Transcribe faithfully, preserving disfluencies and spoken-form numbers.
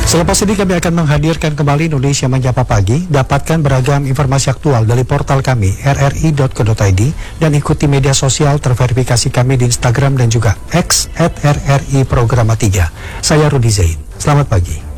Selepas ini kami akan menghadirkan kembali Indonesia Menyapa Pagi. Dapatkan beragam informasi aktual dari portal kami r r i dot co dot i d dan ikuti media sosial terverifikasi kami di Instagram dan juga X at r r i programa tiga. Saya Rudi Zain. Selamat pagi.